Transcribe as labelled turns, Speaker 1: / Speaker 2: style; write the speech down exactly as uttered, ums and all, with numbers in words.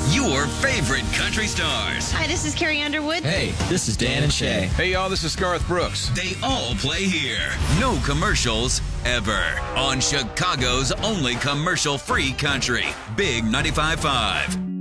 Speaker 1: your favorite country stars.
Speaker 2: Hi, this is Carrie Underwood.
Speaker 3: Hey, this is Dan and Shay.
Speaker 4: Hey, y'all, this is Garth Brooks.
Speaker 1: They all play here. No commercials ever. On Chicago's only commercial-free country. Big ninety-five point five.